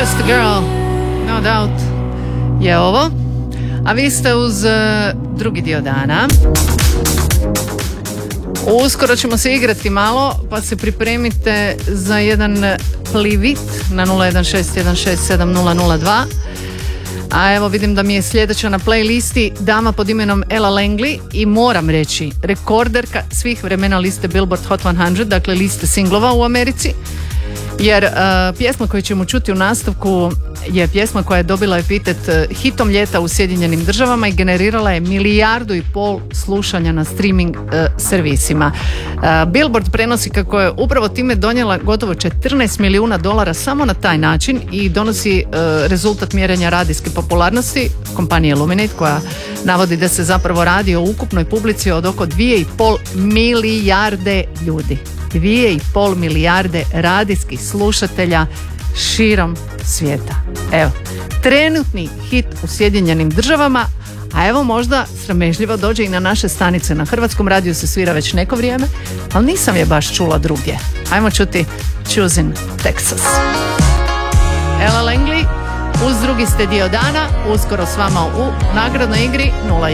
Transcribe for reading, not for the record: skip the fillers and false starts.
Just a Girl, No Doubt je ovo. A vi ste uz drugi dio dana. Uskoro ćemo se igrati malo, pa se pripremite za jedan plivit na 016167002. A evo vidim da mi je sljedeća na playlisti dama pod imenom Ella Langley i moram reći rekorderka svih vremena liste Billboard Hot 100, dakle liste singlova u Americi. Jer pjesma koju ćemo čuti u nastavku je pjesma koja je dobila epitet hitom ljeta u Sjedinjenim Državama i generirala je 1,5 milijardu slušanja na streaming servisima. Billboard prenosi kako je upravo time donijela gotovo $14 milijuna samo na taj način i donosi rezultat mjerenja radijske popularnosti kompanije Illuminate, koja navodi da se zapravo radi o ukupnoj publici od oko 2,5 milijarde ljudi. 2,5 milijarde radijskih slušatelja širom svijeta. Evo, trenutni hit u Sjedinjenim Državama, a evo možda sramežljivo dođe i na naše stanice. Na Hrvatskom radiju se svira već neko vrijeme, ali nisam je baš čula drugdje. Ajmo čuti Choosing Texas. Ella Langley, uz drugi ste dio dana, uskoro s vama u nagradnoj igri 016